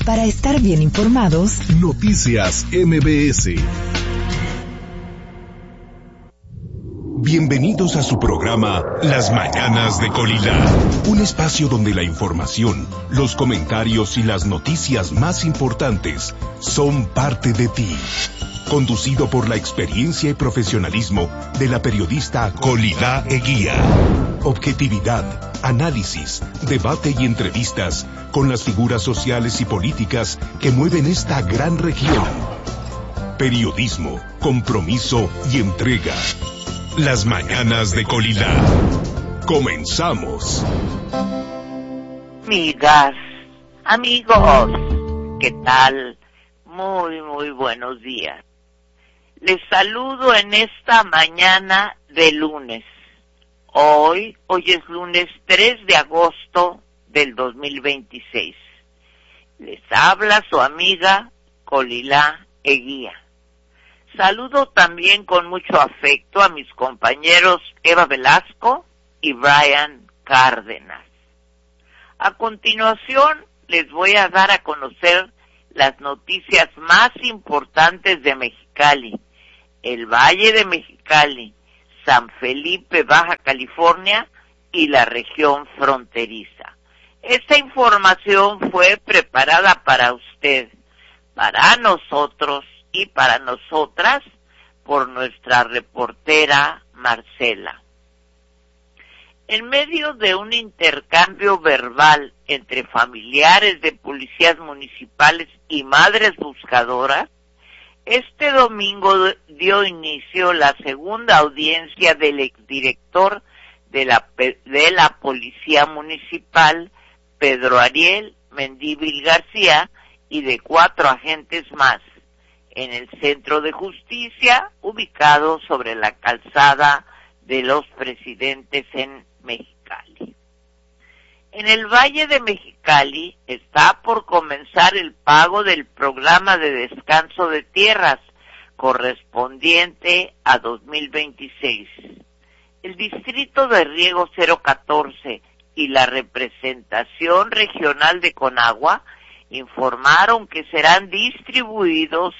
Para estar bien informados, Noticias MBS. Bienvenidos a su programa Las Mañanas de Colila, un espacio donde la información, los comentarios y las noticias más importantes son parte de ti. Conducido por la experiencia y profesionalismo de la periodista Colila Eguía. Objetividad, análisis, debate y entrevistas con las figuras sociales y políticas que mueven esta gran región. Periodismo, compromiso y entrega. Las Mañanas de Colila. Comenzamos. Amigas, amigos, ¿qué tal? Muy buenos días. Les saludo en esta mañana de lunes. Hoy es lunes 3 de agosto del 2026. Les habla su amiga Colila Eguía. Saludo también con mucho afecto a mis compañeros Eva Velasco y Brian Cárdenas. A continuación, les voy a dar a conocer las noticias más importantes de Mexicali, el Valle de Mexicali, San Felipe, Baja California y la región fronteriza. Esta información fue preparada para usted, para nosotros y para nosotras por nuestra reportera Marcela. En medio de un intercambio verbal entre familiares de policías municipales y madres buscadoras, este domingo dio inicio la segunda audiencia del exdirector de la Policía Municipal, Pedro Ariel Mendívil García, y de 4 agentes más, en el Centro de Justicia, ubicado sobre la calzada de los Presidentes en Mexicali. En el Valle de Mexicali está por comenzar el pago del programa de descanso de tierras correspondiente a 2026. El Distrito de Riego 014 y la representación regional de Conagua informaron que serán distribuidos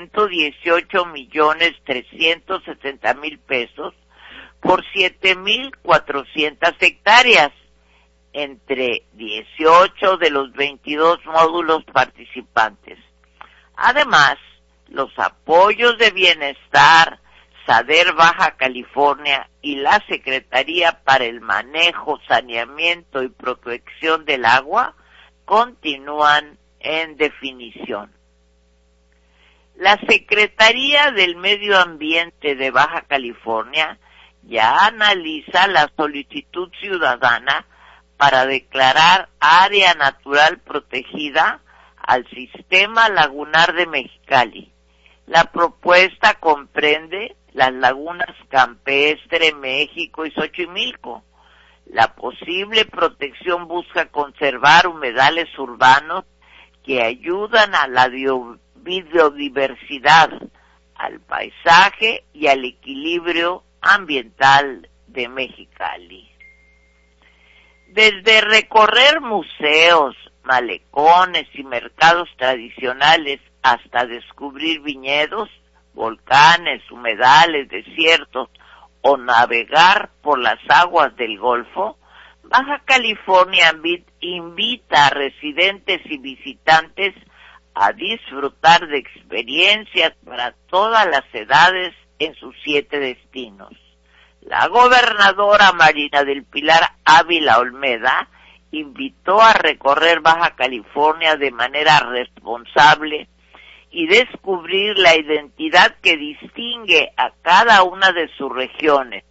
118,360,000 pesos por 7,400 hectáreas entre 18 de los 22 módulos participantes. Además, los apoyos de bienestar, SADER Baja California y la Secretaría para el Manejo, Saneamiento y Protección del Agua continúan en definición. La Secretaría del Medio Ambiente de Baja California ya analiza la solicitud ciudadana para declarar área natural protegida al sistema lagunar de Mexicali. La propuesta comprende las lagunas Campestre, México y Xochimilco. La posible protección busca conservar humedales urbanos que ayudan a la biodiversidad, al paisaje y al equilibrio ambiental de Mexicali. Desde recorrer museos, malecones y mercados tradicionales hasta descubrir viñedos, volcanes, humedales, desiertos o navegar por las aguas del Golfo, Baja California invita a residentes y visitantes a disfrutar de experiencias para todas las edades en sus 7 destinos. La gobernadora Marina del Pilar Ávila Olmeda invitó a recorrer Baja California de manera responsable y descubrir la identidad que distingue a cada una de sus regiones.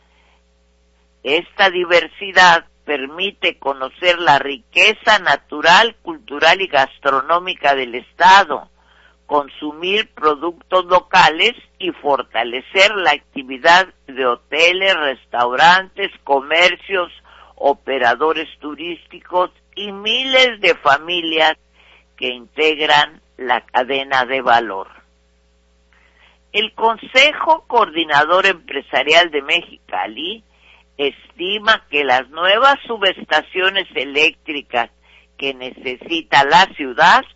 Esta diversidad permite conocer la riqueza natural, cultural y gastronómica del estado, consumir productos locales y fortalecer la actividad de hoteles, restaurantes, comercios, operadores turísticos y miles de familias que integran la cadena de valor. El Consejo Coordinador Empresarial de Mexicali estima que las nuevas subestaciones eléctricas que necesita la ciudad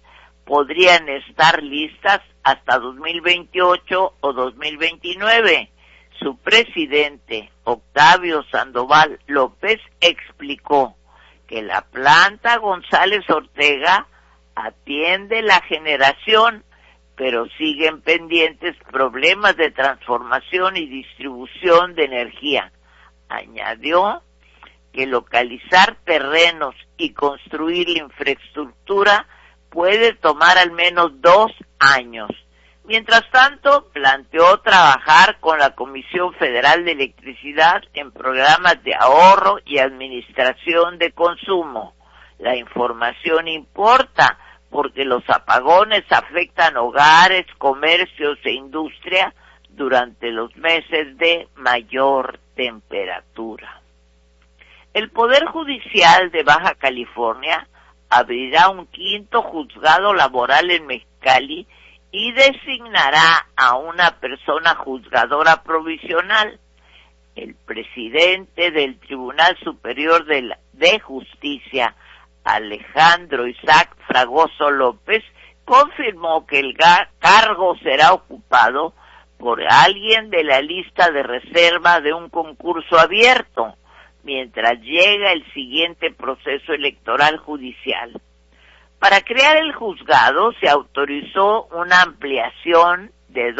podrían estar listas hasta 2028 o 2029. Su presidente, Octavio Sandoval López, explicó que la planta González Ortega atiende la generación, pero siguen pendientes problemas de transformación y distribución de energía. Añadió que localizar terrenos y construir la infraestructura puede tomar al menos 2 años. Mientras tanto, planteó trabajar con la Comisión Federal de Electricidad en programas de ahorro y administración de consumo. La información importa porque los apagones afectan hogares, comercios e industria durante los meses de mayor temperatura. El Poder Judicial de Baja California abrirá un 5º juzgado laboral en Mexicali y designará a una persona juzgadora provisional. El presidente del Tribunal Superior de Justicia, Alejandro Isaac Fragoso López, confirmó que el cargo será ocupado por alguien de la lista de reserva de un concurso abierto, mientras llega el siguiente proceso electoral judicial. Para crear el juzgado se autorizó una ampliación de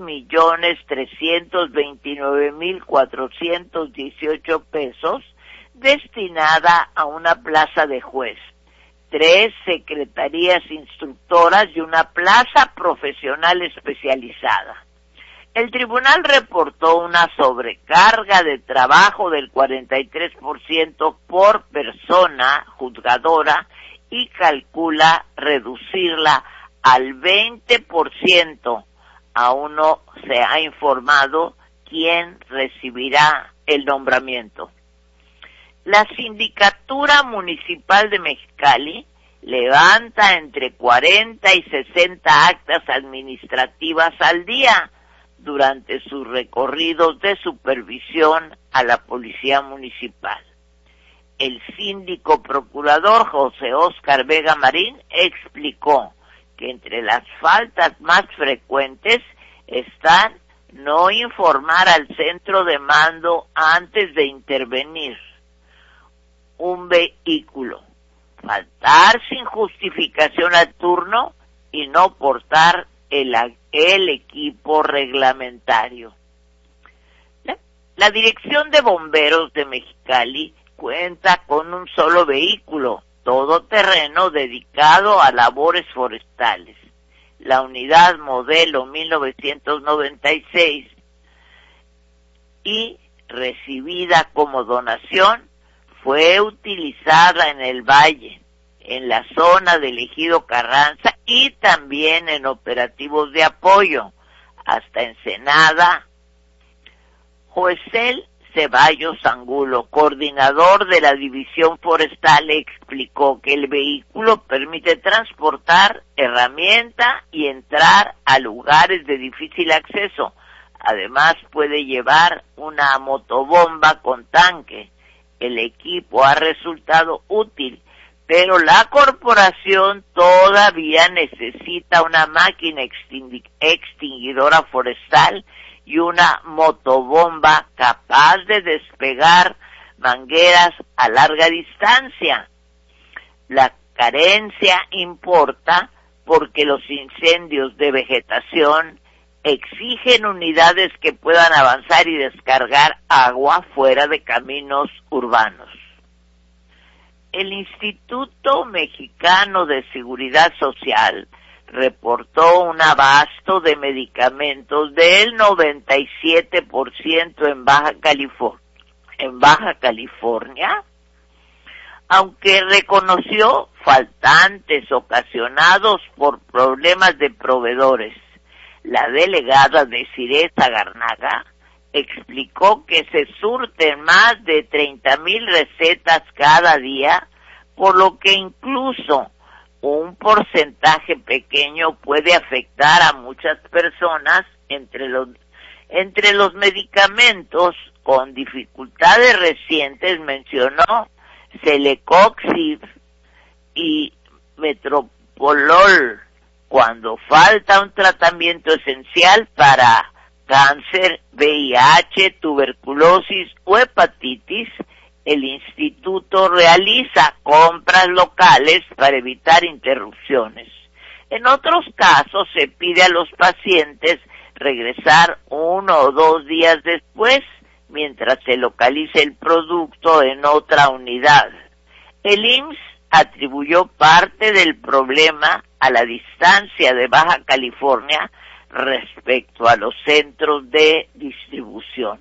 2.329.418 pesos destinada a una plaza de juez, 3 secretarías instructoras y una plaza profesional especializada. El tribunal reportó una sobrecarga de trabajo del 43% por persona juzgadora y calcula reducirla al 20%. Aún no se ha informado quién recibirá el nombramiento. La Sindicatura Municipal de Mexicali levanta entre 40 y 60 actas administrativas al día durante sus recorridos de supervisión a la Policía Municipal. El síndico procurador José Óscar Vega Marín explicó que entre las faltas más frecuentes están no informar al centro de mando antes de intervenir un vehículo, faltar sin justificación al turno y no portar el equipo reglamentario. La Dirección de Bomberos de Mexicali cuenta con un solo vehículo todoterreno dedicado a labores forestales. La unidad modelo 1996 y recibida como donación fue utilizada en el Valle, en la zona del Ejido Carranza y también en operativos de apoyo. Hasta Ensenada. Joesel Ceballos Angulo, coordinador de la División Forestal, explicó que el vehículo permite transportar herramienta y entrar a lugares de difícil acceso. Además puede llevar una motobomba con tanque. El equipo ha resultado útil, pero la corporación todavía necesita una máquina extinguidora forestal y una motobomba capaz de despegar mangueras a larga distancia. La carencia importa porque los incendios de vegetación exigen unidades que puedan avanzar y descargar agua fuera de caminos urbanos. El Instituto Mexicano de Seguridad Social reportó un abasto de medicamentos del 97% en Baja California, aunque reconoció faltantes ocasionados por problemas de proveedores. La delegada Desiree Zagarnaga explicó que se surten más de 30,000 recetas cada día, por lo que incluso un porcentaje pequeño puede afectar a muchas personas. Entre los medicamentos con dificultades recientes mencionó Celecoxib y Metropolol, cuando falta un tratamiento esencial para cáncer, VIH, tuberculosis o hepatitis, el instituto realiza compras locales para evitar interrupciones. En otros casos se pide a los pacientes regresar 1 o 2 días después, mientras se localice el producto en otra unidad. El IMSS atribuyó parte del problema a la distancia de Baja California respecto a los centros de distribución.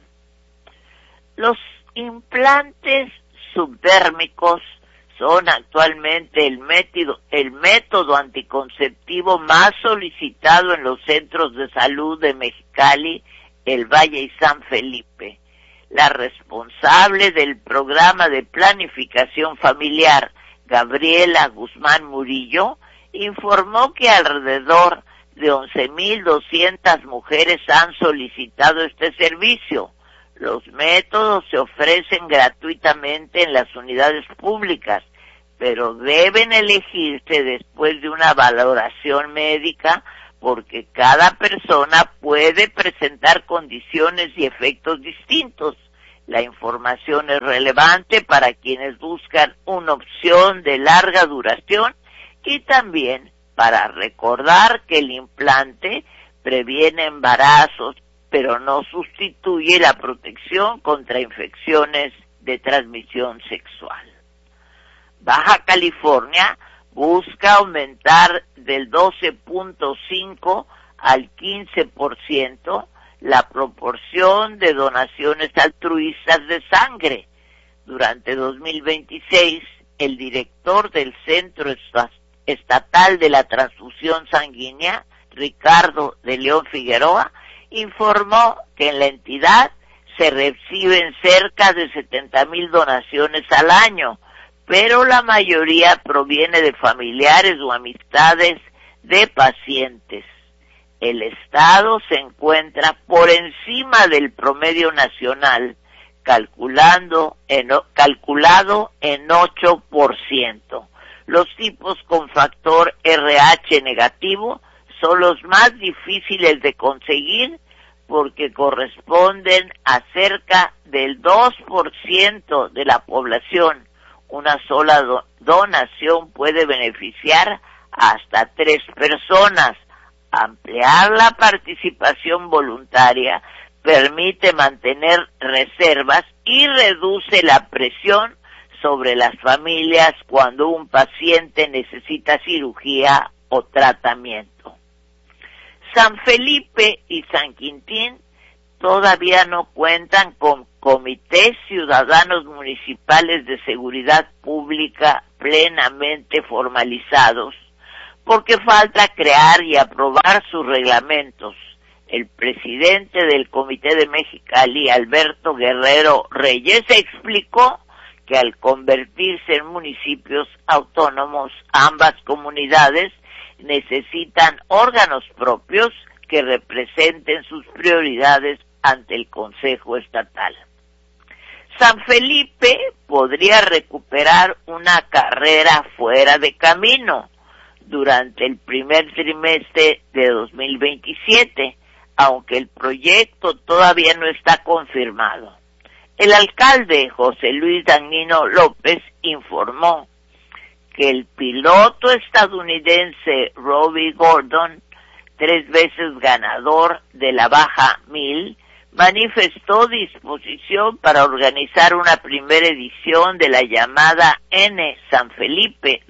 Los implantes subdérmicos son actualmente el método anticonceptivo más solicitado en los centros de salud de Mexicali, El Valle y San Felipe. La responsable del programa de planificación familiar, Gabriela Guzmán Murillo, informó que alrededor de 11,200 mujeres han solicitado este servicio. Los métodos se ofrecen gratuitamente en las unidades públicas, pero deben elegirse después de una valoración médica porque cada persona puede presentar condiciones y efectos distintos. La información es relevante para quienes buscan una opción de larga duración y también para recordar que el implante previene embarazos, pero no sustituye la protección contra infecciones de transmisión sexual. Baja California busca aumentar del 12.5 al 15% la proporción de donaciones altruistas de sangre. Durante 2026, el director del Centro Estatal de la Transfusión Sanguínea, Ricardo de León Figueroa, informó que en la entidad se reciben cerca de 70,000 donaciones al año, pero la mayoría proviene de familiares o amistades de pacientes. El Estado se encuentra por encima del promedio nacional, calculado en 8%. Los tipos con factor RH negativo son los más difíciles de conseguir porque corresponden a cerca del 2% de la población. Una sola donación puede beneficiar hasta 3 personas. Ampliar la participación voluntaria permite mantener reservas y reduce la presión sobre las familias cuando un paciente necesita cirugía o tratamiento. San Felipe y San Quintín todavía no cuentan con comités ciudadanos municipales de seguridad pública plenamente formalizados, porque falta crear y aprobar sus reglamentos. El presidente del Comité de Mexicali, Alberto Guerrero Reyes, explicó que al convertirse en municipios autónomos, ambas comunidades necesitan órganos propios que representen sus prioridades ante el Consejo Estatal. San Felipe podría recuperar una carrera fuera de camino durante el primer trimestre de 2027, aunque el proyecto todavía no está confirmado. El alcalde José Luis Dagnino López informó que el piloto estadounidense Robbie Gordon, 3 veces ganador de la Baja 1000, manifestó disposición para organizar una primera edición de la llamada N San Felipe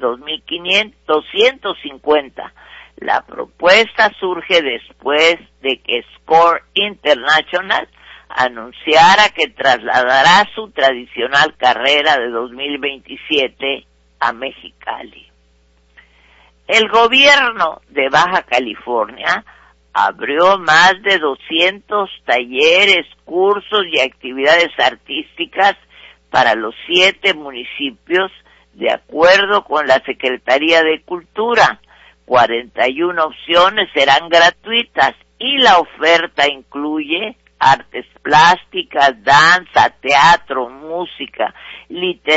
250. La propuesta surge después de que Score International anunciara que trasladará su tradicional carrera de 2027 a Mexicali. El gobierno de Baja California abrió más de 200 talleres, cursos y actividades artísticas para los 7 municipios, de acuerdo con la Secretaría de Cultura. 41 opciones serán gratuitas y la oferta incluye artes plásticas, danza, teatro, música,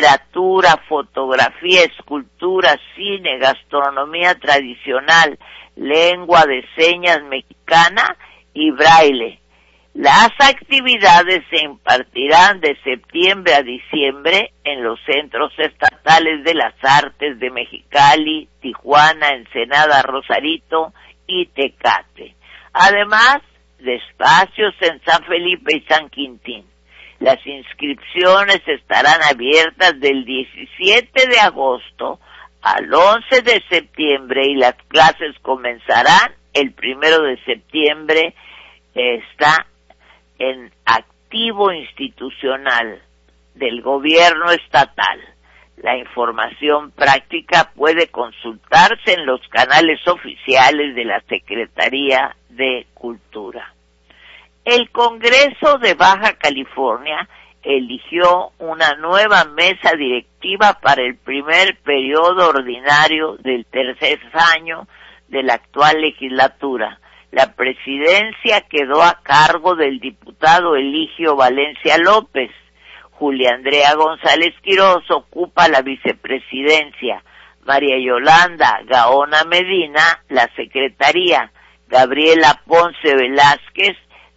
literatura, fotografía, escultura, cine, gastronomía tradicional, lengua de señas mexicana y braille. Las actividades se impartirán de septiembre a diciembre en los centros estatales de las artes de Mexicali, Tijuana, Ensenada, Rosarito y Tecate. Además de espacios en San Felipe y San Quintín. Las inscripciones estarán abiertas del 17 de agosto al 11 de septiembre y las clases comenzarán el 1 de septiembre. Está en activo institucional del gobierno estatal. La información práctica puede consultarse en los canales oficiales de la Secretaría de Cultura. El Congreso de Baja California eligió una nueva mesa directiva para el primer periodo ordinario del tercer año de la actual legislatura. La presidencia quedó a cargo del diputado Eligio Valencia López. Julia Andrea González Quirós ocupa la vicepresidencia. María Yolanda Gaona Medina, la secretaría. Gabriela Ponce Velázquez,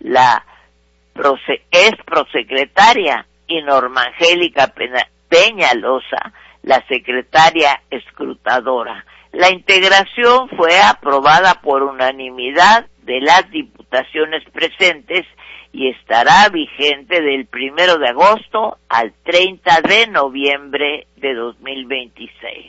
es prosecretaria. Y Norma Angélica Peñalosa, la secretaria escrutadora. La integración fue aprobada por unanimidad de las diputaciones presentes y estará vigente del 1 de agosto al 30 de noviembre de 2026.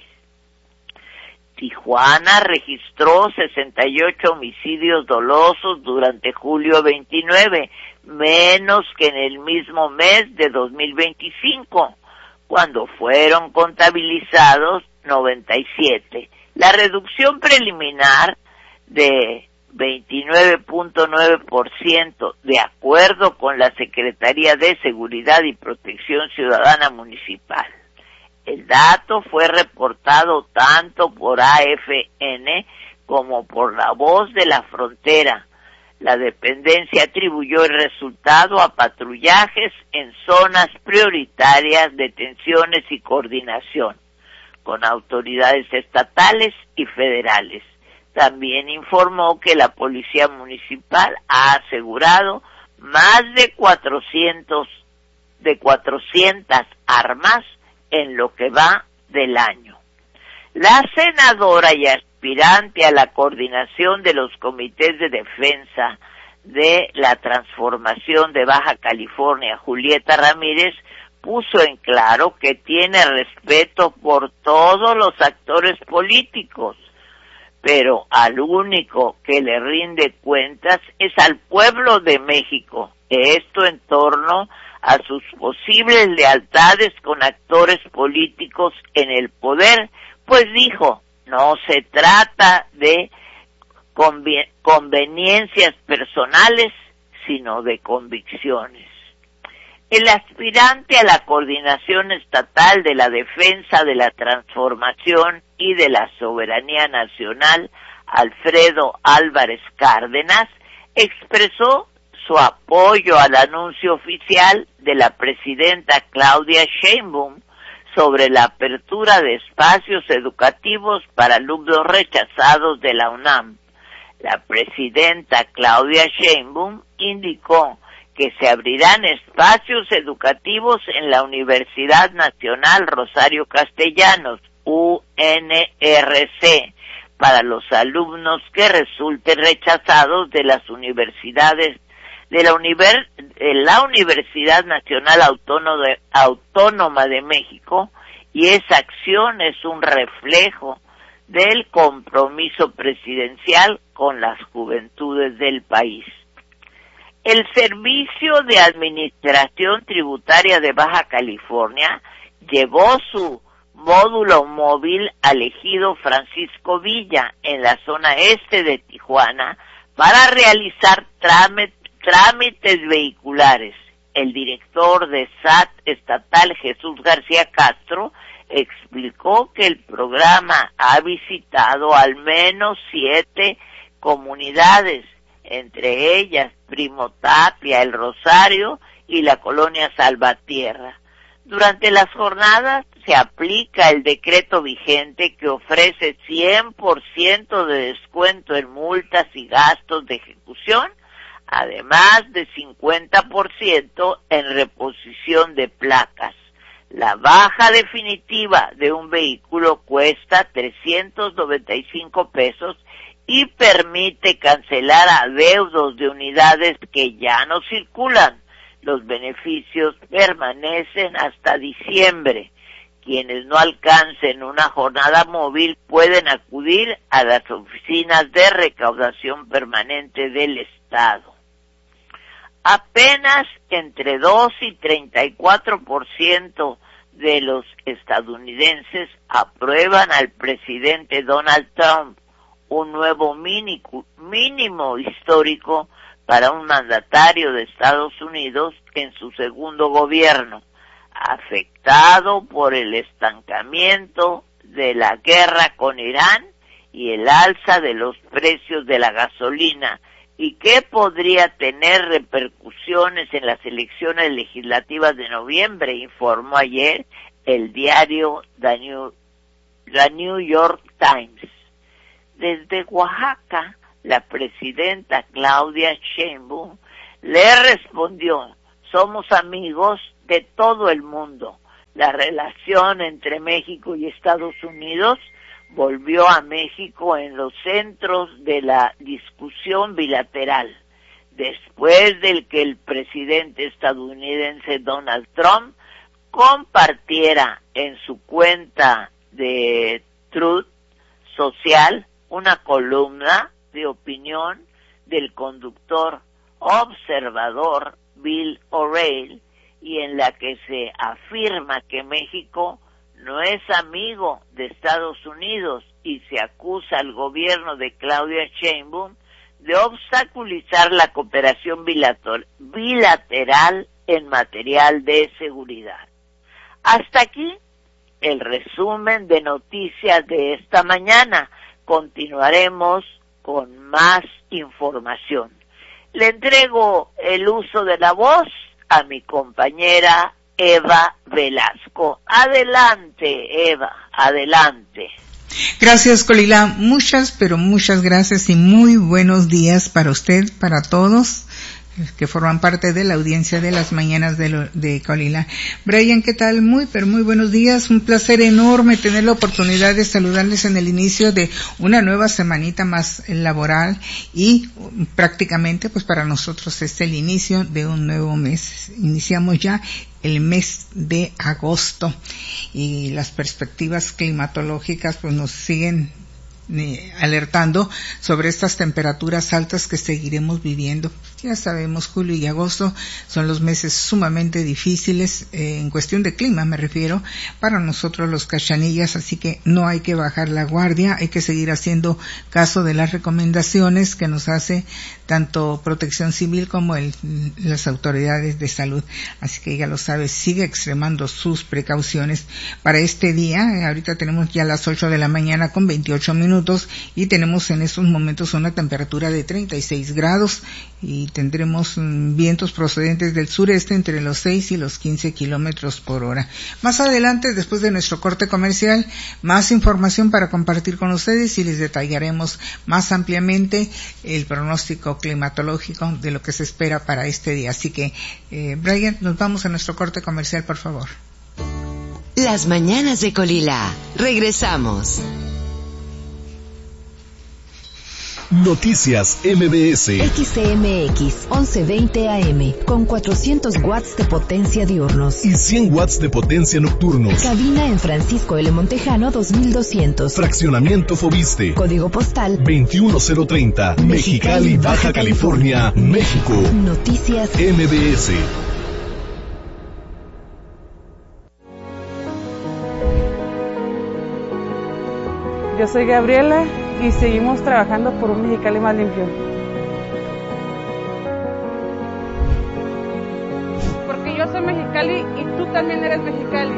Tijuana registró 68 homicidios dolosos durante julio 29, menos que en el mismo mes de 2025, cuando fueron contabilizados 97. La reducción preliminar de 29.9%, de acuerdo con la Secretaría de Seguridad y Protección Ciudadana Municipal. El dato fue reportado tanto por AFN como por La Voz de la Frontera. La dependencia atribuyó el resultado a patrullajes en zonas prioritarias, detenciones y coordinación con autoridades estatales y federales. También informó que la Policía Municipal ha asegurado más de 400 armas en lo que va del año. La senadora y aspirante a la coordinación de los comités de defensa de la transformación de Baja California, Julieta Ramírez, puso en claro que tiene respeto por todos los actores políticos, pero al único que le rinde cuentas es al pueblo de México. Esto en torno a sus posibles lealtades con actores políticos en el poder, pues dijo, no se trata de conveniencias personales, sino de convicciones. El aspirante a la coordinación estatal de la defensa de la transformación y de la soberanía nacional, Alfredo Álvarez Cárdenas, expresó su apoyo al anuncio oficial de la presidenta Claudia Sheinbaum sobre la apertura de espacios educativos para alumnos rechazados de la UNAM. La presidenta Claudia Sheinbaum indicó que se abrirán espacios educativos en la Universidad Nacional Rosario Castellanos, UNRC, para los alumnos que resulten rechazados de las universidades de la Universidad Nacional Autónoma de México, y esa acción es un reflejo del compromiso presidencial con las juventudes del país. El Servicio de Administración Tributaria de Baja California llevó su módulo móvil al ejido Francisco Villa, en la zona este de Tijuana, para realizar trámites vehiculares. El director de SAT estatal, Jesús García Castro, explicó que el programa ha visitado al menos 7 comunidades, entre ellas Primo Tapia, El Rosario y la colonia Salvatierra. Durante las jornadas se aplica el decreto vigente que ofrece 100% de descuento en multas y gastos de ejecución, además de 50% en reposición de placas. La baja definitiva de un vehículo cuesta 395 pesos y permite cancelar adeudos de unidades que ya no circulan. Los beneficios permanecen hasta diciembre. Quienes no alcancen una jornada móvil pueden acudir a las oficinas de recaudación permanente del Estado. Apenas entre 2 y 34% de los estadounidenses aprueban al presidente Donald Trump, un nuevo mínimo histórico para un mandatario de Estados Unidos en su segundo gobierno, afectado por el estancamiento de la guerra con Irán y el alza de los precios de la gasolina, y que podría tener repercusiones en las elecciones legislativas de noviembre, informó ayer el diario The New York Times. Desde Oaxaca, la presidenta Claudia Sheinbaum le respondió: somos amigos de todo el mundo. La relación entre México y Estados Unidos volvió a México en los centros de la discusión bilateral, después del que el presidente estadounidense Donald Trump compartiera en su cuenta de Truth Social una columna de opinión del conductor observador Bill O'Reilly, y en la que se afirma que México no es amigo de Estados Unidos y se acusa al gobierno de Claudia Sheinbaum de obstaculizar la cooperación bilateral en material de seguridad. Hasta aquí el resumen de noticias de esta mañana. Continuaremos con más información. Le entrego el uso de la voz a mi compañera Eva Velasco. Adelante, Eva, adelante. Gracias, Colila. Muchas, pero muchas gracias y muy buenos días para usted, para todos que forman parte de la audiencia de las mañanas de Colila. Brian, ¿qué tal? Pero muy buenos días. Un placer enorme tener la oportunidad de saludarles en el inicio de una nueva semanita más laboral y prácticamente pues para nosotros es el inicio de un nuevo mes. Iniciamos ya el mes de agosto y las perspectivas climatológicas pues nos siguen alertando sobre estas temperaturas altas que seguiremos viviendo. Ya sabemos, julio y agosto son los meses sumamente difíciles, en cuestión de clima me refiero, para nosotros los cachanillas, así que no hay que bajar la guardia, hay que seguir haciendo caso de las recomendaciones que nos hace tanto Protección Civil como las autoridades de salud. Así que ya lo sabes, sigue extremando sus precauciones para este día. Ahorita tenemos ya las 8 de la mañana con 28 minutos y tenemos en estos momentos una temperatura de 36 grados y tendremos vientos procedentes del sureste entre los 6 y los 15 kilómetros por hora. Más adelante, después de nuestro corte comercial, más información para compartir con ustedes y les detallaremos más ampliamente el pronóstico climatológico de lo que se espera para este día. Así que, Brian, nos vamos a nuestro corte comercial, por favor. Las mañanas de Colila. Regresamos. Noticias MBS. XCMX 1120 AM con 400 watts de potencia diurnos y 100 watts de potencia nocturnos. Cabina en Francisco L. Montejano 2200. Fraccionamiento Fobiste. Código postal 21030. Mexicali, Baja California, México. Noticias MBS. Yo soy Gabriela y seguimos trabajando por un Mexicali más limpio. Porque yo soy Mexicali y tú también eres Mexicali.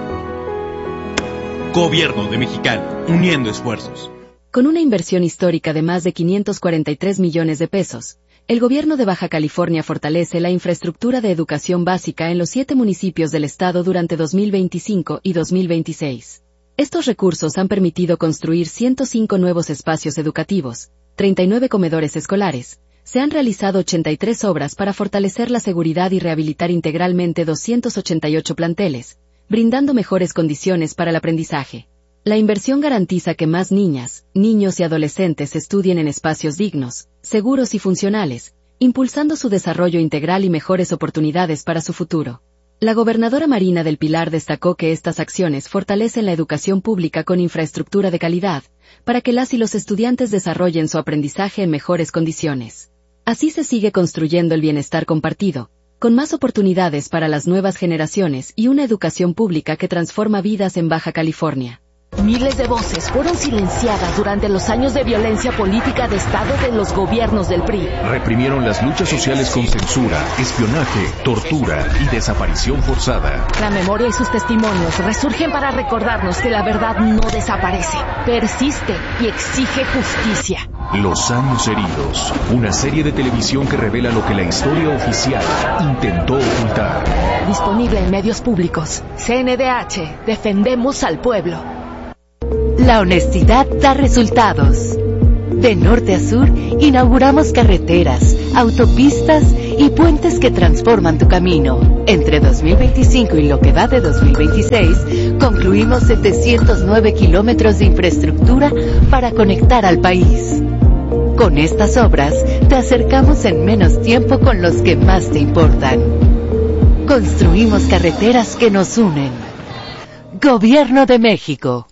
Gobierno de Mexicali, uniendo esfuerzos. Con una inversión histórica de más de 543 millones de pesos, El gobierno de Baja California fortalece la infraestructura de educación básica en los 7 municipios del estado durante 2025 y 2026. Estos recursos han permitido construir 105 nuevos espacios educativos, 39 comedores escolares. Se han realizado 83 obras para fortalecer la seguridad y rehabilitar integralmente 288 planteles, brindando mejores condiciones para el aprendizaje. La inversión garantiza que más niñas, niños y adolescentes estudien en espacios dignos, seguros y funcionales, impulsando su desarrollo integral y mejores oportunidades para su futuro. La gobernadora Marina del Pilar destacó que estas acciones fortalecen la educación pública con infraestructura de calidad, para que las y los estudiantes desarrollen su aprendizaje en mejores condiciones. Así se sigue construyendo el bienestar compartido, con más oportunidades para las nuevas generaciones y una educación pública que transforma vidas en Baja California. Miles de voces fueron silenciadas durante los años de violencia política de Estado de los gobiernos del PRI. Reprimieron las luchas sociales con censura, espionaje, tortura y desaparición forzada. La memoria y sus testimonios resurgen para recordarnos que la verdad no desaparece, persiste y exige justicia. Los años heridos, una serie de televisión que revela lo que la historia oficial intentó ocultar. Disponible en medios públicos. CNDH, defendemos al pueblo. La honestidad da resultados. De norte a sur, inauguramos carreteras, autopistas y puentes que transforman tu camino. Entre 2025 y lo que va de 2026, concluimos 709 kilómetros de infraestructura para conectar al país. Con estas obras, te acercamos en menos tiempo con los que más te importan. Construimos carreteras que nos unen. Gobierno de México.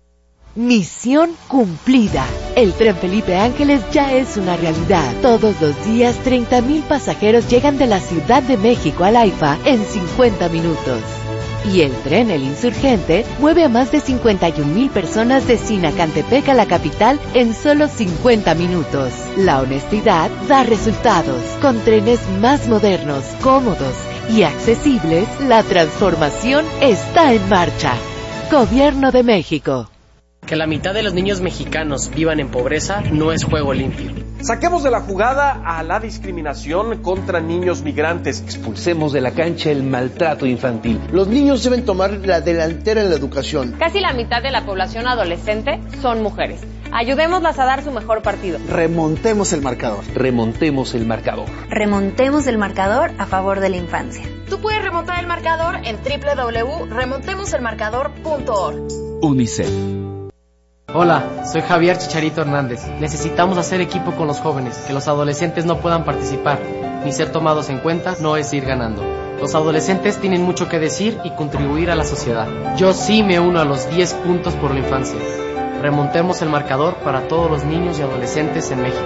Misión cumplida. El tren Felipe Ángeles ya es una realidad. Todos los días 30,000 pasajeros llegan de la Ciudad de México al AIFA en 50 minutos. Y el tren El Insurgente mueve a más de 51,000 personas de Sinacantepec a la capital en solo 50 minutos. La honestidad da resultados. Con trenes más modernos, cómodos y accesibles, la transformación está en marcha. Gobierno de México. Que la mitad de los niños mexicanos vivan en pobreza no es juego limpio. Saquemos de la jugada a la discriminación contra niños migrantes. Expulsemos de la cancha el maltrato infantil. Los niños deben tomar la delantera en la educación. Casi la mitad de la población adolescente son mujeres. Ayudémoslas a dar su mejor partido. Remontemos el marcador. Remontemos el marcador. Remontemos el marcador a favor de la infancia. Tú puedes remontar el marcador en www.remontemoselmarcador.org. UNICEF. Hola, soy Javier Chicharito Hernández. Necesitamos hacer equipo con los jóvenes, que los adolescentes no puedan participar, ni ser tomados en cuenta no es ir ganando. Los adolescentes tienen mucho que decir y contribuir a la sociedad. Yo sí me uno a los 10 puntos por la infancia. Remontemos el marcador para todos los niños y adolescentes en México.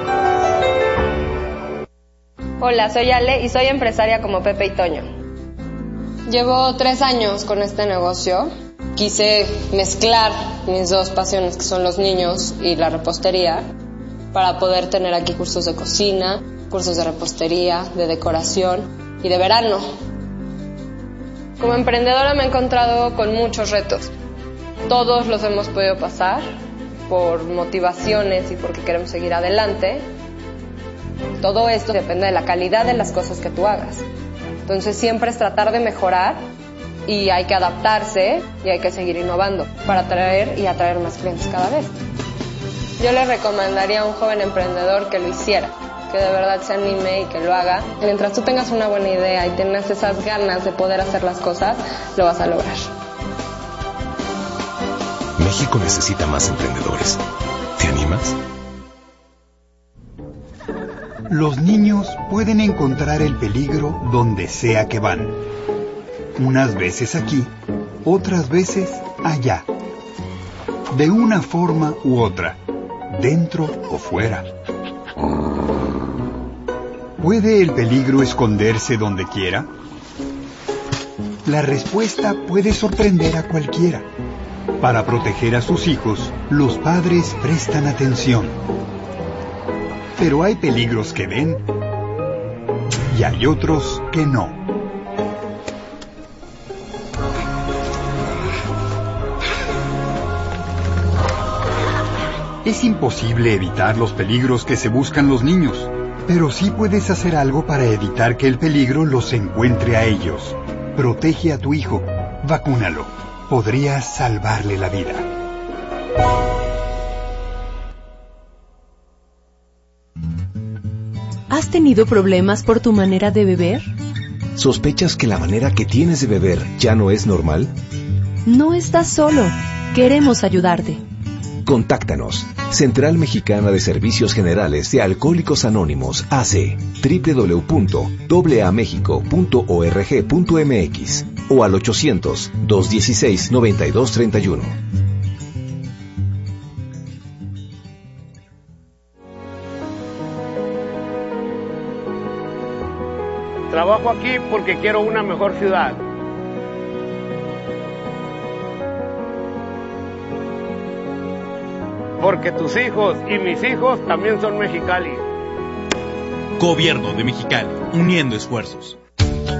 Hola, soy Ale y soy empresaria como Pepe y Toño. Llevo 3 años con este negocio. Quise mezclar mis dos pasiones, que son los niños y la repostería, para poder tener aquí cursos de cocina, cursos de repostería, de decoración y de verano. Como emprendedora me he encontrado con muchos retos. Todos los hemos podido pasar por motivaciones y porque queremos seguir adelante. Todo esto depende de la calidad de las cosas que tú hagas. Entonces siempre es tratar de mejorar. Y hay que adaptarse y hay que seguir innovando para atraer y atraer más clientes cada vez. Yo le recomendaría a un joven emprendedor que lo hiciera, que de verdad se anime y que lo haga. Mientras tú tengas una buena idea y tengas esas ganas de poder hacer las cosas, lo vas a lograr. México necesita más emprendedores. ¿Te animas? Los niños pueden encontrar el peligro donde sea que van. Unas veces aquí, otras veces allá. De una forma u otra, dentro o fuera. ¿Puede el peligro esconderse donde quiera? La respuesta puede sorprender a cualquiera. Para proteger a sus hijos, los padres prestan atención. Pero hay peligros que ven y hay otros que no. Es imposible evitar los peligros que se buscan los niños, Pero sí puedes hacer algo para evitar que el peligro los encuentre a ellos. Protege a tu hijo. Vacúnalo. Podrías salvarle la vida. ¿Has tenido problemas por tu manera de beber? ¿Sospechas que la manera que tienes de beber ya no es normal? No estás solo. Queremos ayudarte. Contáctanos. Central Mexicana de Servicios Generales de Alcohólicos Anónimos, AC, www.aamexico.org.mx o al 800-216-9231. Trabajo aquí porque quiero una mejor ciudad. Porque tus hijos y mis hijos también son Mexicali. Gobierno de Mexicali, uniendo esfuerzos.